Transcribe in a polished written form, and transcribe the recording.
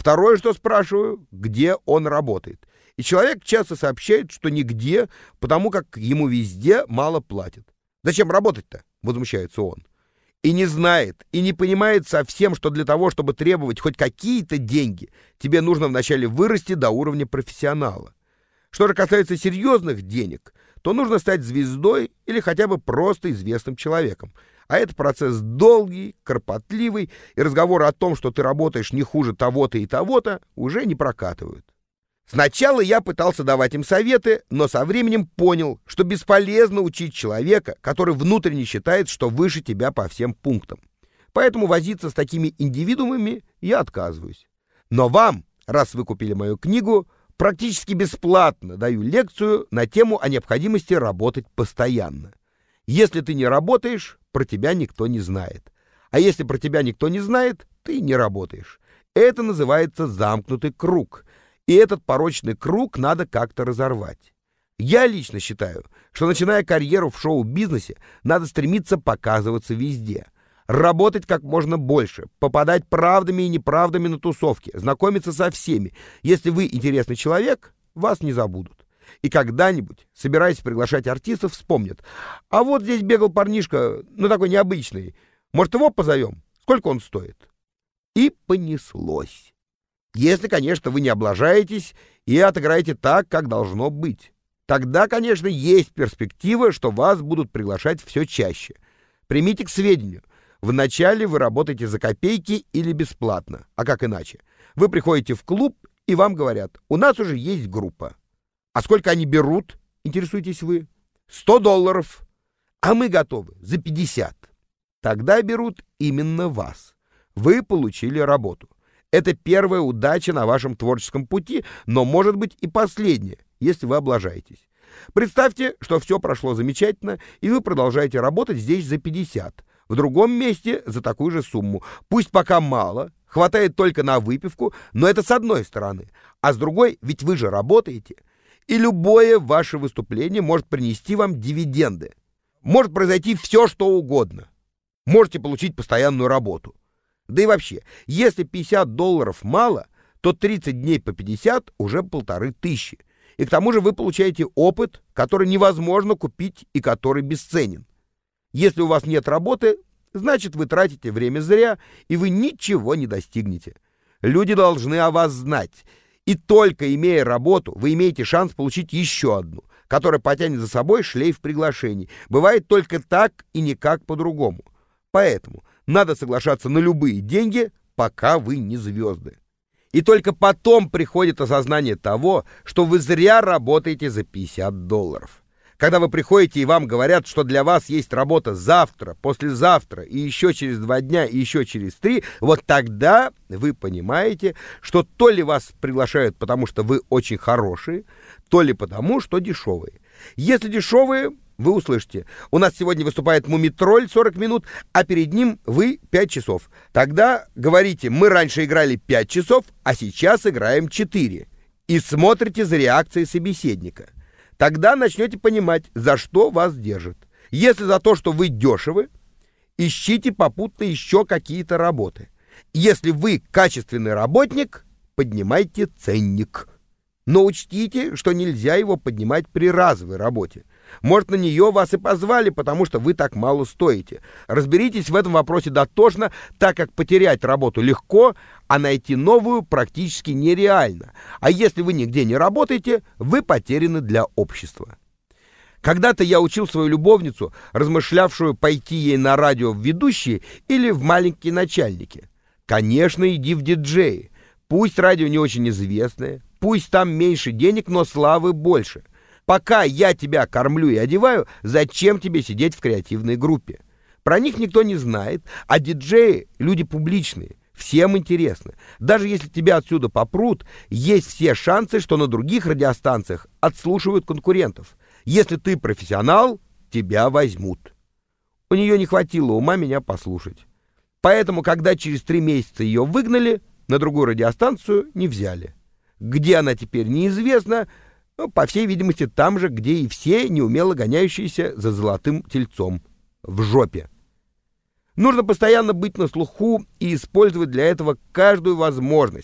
Второе, что спрашиваю, где он работает. И человек часто сообщает, что нигде, потому как ему везде мало платят. «Зачем работать-то?» — возмущается он. И не знает, и не понимает совсем, что для того, чтобы требовать хоть какие-то деньги, тебе нужно вначале вырасти до уровня профессионала. Что же касается серьезных денег, то нужно стать звездой или хотя бы просто известным человеком. А это процесс долгий, кропотливый, и разговоры о том, что ты работаешь не хуже того-то и того-то, уже не прокатывают. Сначала я пытался давать им советы, но со временем понял, что бесполезно учить человека, который внутренне считает, что выше тебя по всем пунктам. Поэтому возиться с такими индивидуумами я отказываюсь. Но вам, раз вы купили мою книгу, практически бесплатно даю лекцию на тему о необходимости работать постоянно. Если ты не работаешь, про тебя никто не знает. А если про тебя никто не знает, ты не работаешь. Это называется замкнутый круг. И этот порочный круг надо как-то разорвать. Я лично считаю, что, начиная карьеру в шоу-бизнесе, надо стремиться показываться везде. Работать как можно больше, попадать правдами и неправдами на тусовки, знакомиться со всеми. Если вы интересный человек, вас не забудут. И когда-нибудь, собираясь приглашать артистов, вспомнят: а вот здесь бегал парнишка, ну такой необычный, может, его позовем? Сколько он стоит? И понеслось. Если, конечно, вы не облажаетесь и отыграете так, как должно быть. Тогда, конечно, есть перспектива, что вас будут приглашать все чаще. Примите к сведению: вначале вы работаете за копейки или бесплатно. А как иначе? Вы приходите в клуб, и вам говорят: у нас уже есть группа. А сколько они берут, интересуетесь вы? $100. А мы готовы за 50. Тогда берут именно вас. Вы получили работу. Это первая удача на вашем творческом пути, но может быть и последняя, если вы облажаетесь. Представьте, что все прошло замечательно, и вы продолжаете работать здесь за 50, в другом месте за такую же сумму. Пусть пока мало, хватает только на выпивку, но это с одной стороны. А с другой, ведь вы же работаете. И любое ваше выступление может принести вам дивиденды. Может произойти все, что угодно. Можете получить постоянную работу. Да и вообще, если $50 мало, то 30 дней по 50 уже 1500. И к тому же вы получаете опыт, который невозможно купить и который бесценен. Если у вас нет работы, значит, вы тратите время зря, и вы ничего не достигнете. Люди должны о вас знать. И только имея работу, вы имеете шанс получить еще одну, которая потянет за собой шлейф приглашений. Бывает только так и никак по-другому. Поэтому надо соглашаться на любые деньги, пока вы не звезды. И только потом приходит осознание того, что вы зря работаете за $50. Когда вы приходите и вам говорят, что для вас есть работа завтра, послезавтра, и еще через 2 дня, и еще через 3, вот тогда вы понимаете, что то ли вас приглашают, потому что вы очень хорошие, то ли потому, что дешевые. Если дешевые, вы услышите: у нас сегодня выступает Мумитроль 40 минут, а перед ним вы 5 часов. Тогда говорите: мы раньше играли 5 часов, а сейчас играем 4. И смотрите за реакцией собеседника. Тогда начнете понимать, за что вас держат. Если за то, что вы дешевы, ищите попутно еще какие-то работы. Если вы качественный работник, поднимайте ценник. Но учтите, что нельзя его поднимать при разовой работе. Может, на нее вас и позвали, потому что вы так мало стоите. Разберитесь в этом вопросе дотошно, так как потерять работу легко, а найти новую практически нереально. А если вы нигде не работаете, вы потеряны для общества. Когда-то я учил свою любовницу, размышлявшую, пойти ей на радио в ведущие или в маленькие начальники: конечно, иди в диджеи. Пусть радио не очень известное, пусть там меньше денег, но славы больше. Пока я тебя кормлю и одеваю, зачем тебе сидеть в креативной группе? Про них никто не знает, а диджеи — люди публичные, всем интересно. Даже если тебя отсюда попрут, есть все шансы, что на других радиостанциях отслушивают конкурентов. Если ты профессионал, тебя возьмут. У нее не хватило ума меня послушать. Поэтому, когда через 3 месяца ее выгнали, на другую радиостанцию не взяли. Где она теперь, неизвестно. Ну, по всей видимости, там же, где и все неумело гоняющиеся за золотым тельцом. В жопе. Нужно постоянно быть на слуху и использовать для этого каждую возможность.